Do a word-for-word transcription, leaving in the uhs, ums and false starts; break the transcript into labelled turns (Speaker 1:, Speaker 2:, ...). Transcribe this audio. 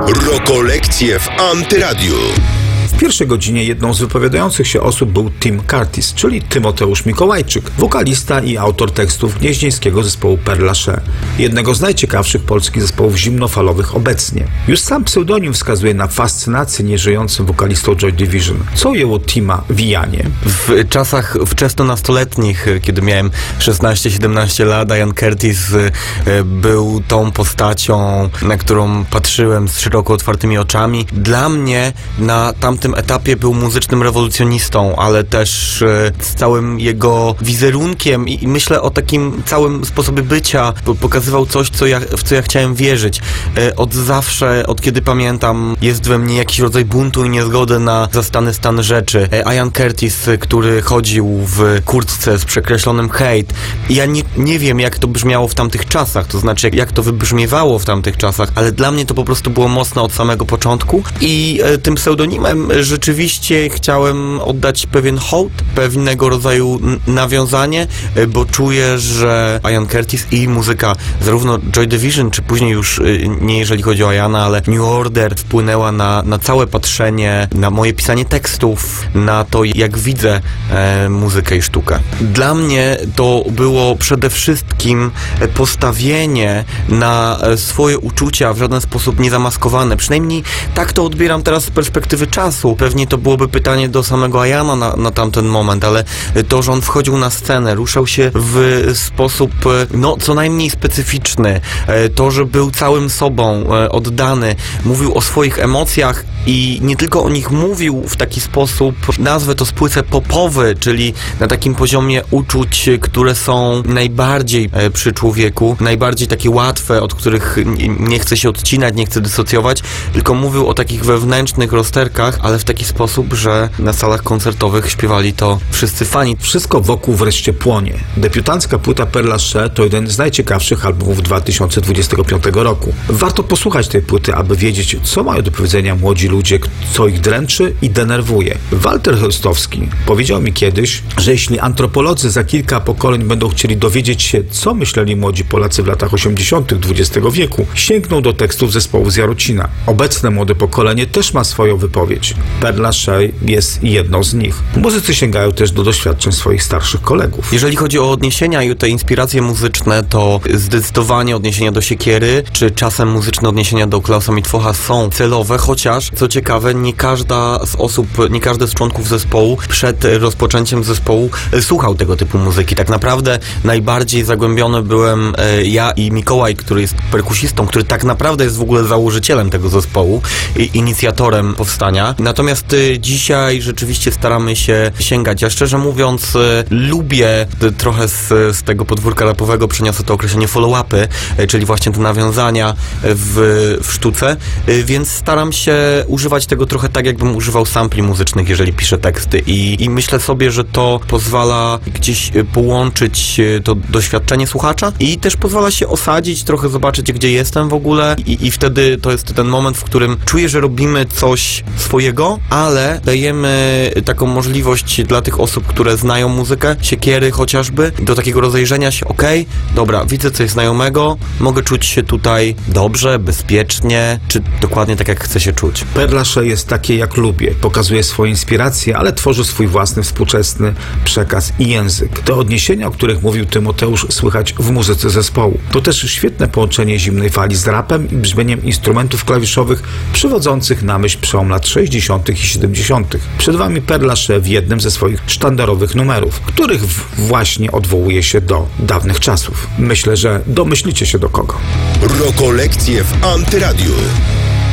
Speaker 1: Rokolekcje w Antyradiu.
Speaker 2: W pierwszej godzinie jedną z wypowiadających się osób był Tim Curtis, czyli Tymoteusz Mikołajczyk, wokalista i autor tekstów gnieźnieńskiego zespołu Père Lachaise, jednego z najciekawszych polskich zespołów zimnofalowych obecnie. Już sam pseudonim wskazuje na fascynację nieżyjącym wokalistą Joy Division. Co ujęło Tima w Ianie?
Speaker 3: W czasach wczesnonastoletnich, kiedy miałem szesnaście siedemnaście lat, Ian Curtis był tą postacią, na którą patrzyłem z szeroko otwartymi oczami. Dla mnie na tamtym etapie był muzycznym rewolucjonistą, ale też e, z całym jego wizerunkiem i, i myślę o takim całym sposobie bycia. Pokazywał coś, co ja, w co ja chciałem wierzyć. E, od zawsze, od kiedy pamiętam, jest we mnie jakiś rodzaj buntu i niezgody na zastany stan rzeczy. E, Ian Curtis, który chodził w kurtce z przekreślonym hate. I ja nie, nie wiem, jak to brzmiało w tamtych czasach, to znaczy jak, jak to wybrzmiewało w tamtych czasach, ale dla mnie to po prostu było mocno od samego początku i e, tym pseudonimem rzeczywiście chciałem oddać pewien hołd, pewnego rodzaju nawiązanie, bo czuję, że Ian Curtis i muzyka zarówno Joy Division, czy później już nie jeżeli chodzi o Iana, ale New Order wpłynęła na, na całe patrzenie, na moje pisanie tekstów, na to, jak widzę e, muzykę i sztukę. Dla mnie to było przede wszystkim postawienie na swoje uczucia w żaden sposób niezamaskowane. Przynajmniej tak to odbieram teraz z perspektywy czasu. Pewnie to byłoby pytanie do samego Iana na, na tamten moment, ale to, że on wchodził na scenę, ruszał się w sposób no co najmniej specyficzny, to, że był całym sobą oddany, mówił o swoich emocjach i nie tylko o nich mówił w taki sposób, nazwę to spłycę popowy, czyli na takim poziomie uczuć, które są najbardziej przy człowieku, najbardziej takie łatwe, od których nie chce się odcinać, nie chce dysocjować, tylko mówił o takich wewnętrznych rozterkach, ale w taki sposób, że na salach koncertowych śpiewali to wszyscy fani.
Speaker 2: Wszystko wokół wreszcie płonie. Debiutancka płyta Père Lachaise to jeden z najciekawszych albumów dwa tysiące dwudziestego piątego roku. Warto posłuchać tej płyty, aby wiedzieć, co mają do powiedzenia młodzi ludzie, co ich dręczy i denerwuje. Walter Chrostowski powiedział mi kiedyś, że jeśli antropolodzy za kilka pokoleń będą chcieli dowiedzieć się, co myśleli młodzi Polacy w latach osiemdziesiątych dwudziestego wieku, sięgną do tekstów zespołu z Jarocina. Obecne młode pokolenie też ma swoją wypowiedź. Père Lachaise jest jedną z nich. Muzycy sięgają też do doświadczeń swoich starszych kolegów.
Speaker 3: Jeżeli chodzi o odniesienia i te inspiracje muzyczne, to zdecydowanie odniesienia do Siekiery, czy czasem muzyczne odniesienia do Klausa Mitwocha są celowe, chociaż, co ciekawe, nie każda z osób, nie każdy z członków zespołu przed rozpoczęciem zespołu słuchał tego typu muzyki. Tak naprawdę najbardziej zagłębiony byłem ja i Mikołaj, który jest perkusistą, który tak naprawdę jest w ogóle założycielem tego zespołu i inicjatorem powstania. Natomiast dzisiaj rzeczywiście staramy się sięgać. Ja szczerze mówiąc lubię trochę z, z tego podwórka rapowego, przeniosę to określenie follow-upy, czyli właśnie te nawiązania w, w sztuce, więc staram się używać tego trochę tak, jakbym używał sampli muzycznych, jeżeli piszę teksty i, i myślę sobie, że to pozwala gdzieś połączyć to doświadczenie słuchacza i też pozwala się osadzić, trochę zobaczyć, gdzie jestem w ogóle i, i wtedy to jest ten moment, w którym czuję, że robimy coś swojego, ale dajemy taką możliwość dla tych osób, które znają muzykę, Siekiery chociażby, do takiego rozejrzenia się, okej, okay, dobra, widzę coś znajomego, mogę czuć się tutaj dobrze, bezpiecznie, czy dokładnie tak, jak chcę się czuć.
Speaker 2: Père Lachaise jest takie, jak lubię. Pokazuje swoje inspiracje, ale tworzy swój własny, współczesny przekaz i język. Te odniesienia, o których mówił Tymoteusz, słychać w muzyce zespołu. To też świetne połączenie zimnej fali z rapem i brzmieniem instrumentów klawiszowych przywodzących na myśl przełom lat sześćdziesiątych i siedemdziesiątych. Przed wami Père Lachaise w jednym ze swoich sztandarowych numerów, których właśnie odwołuje się do dawnych czasów. Myślę, że domyślicie się do kogo.
Speaker 1: Rokolekcje w Antyradiu.